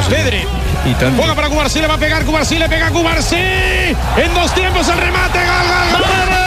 Pedri. Juega para Cubarsí, le va a pegar Cubarsí, le pega Cubarsí. En 2 tiempos el remate, gol, gol, gol.